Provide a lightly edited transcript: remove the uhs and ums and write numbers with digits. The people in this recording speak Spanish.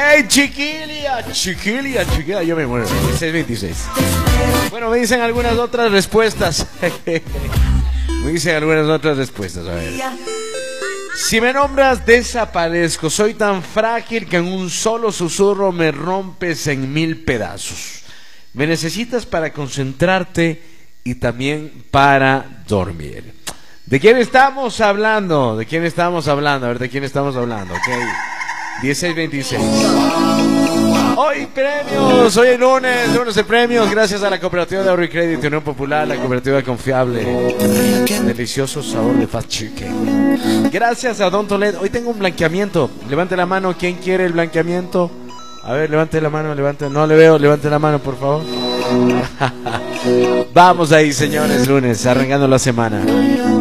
Chiquilia, yo me muero. 1626. Bueno, me dicen algunas otras respuestas. A ver. Si me nombras, desaparezco. Soy tan frágil que en un solo susurro me rompes en 1000 pedazos. Me necesitas para concentrarte y también para dormir. ¿De quién estamos hablando? A ver, ¿de quién estamos hablando? Ok. 1626. Hoy premios, hoy lunes de premios, gracias a la Cooperativa de Ahorro y Crédito Unión Popular, la cooperativa confiable. Delicioso sabor de Fast Chicken. Gracias a Don Toledo. Hoy tengo un blanqueamiento. Levante la mano, ¿quién quiere el blanqueamiento? A ver, levante la mano, no le veo, levante la mano, por favor. Vamos ahí, señores, lunes, arrancando la semana.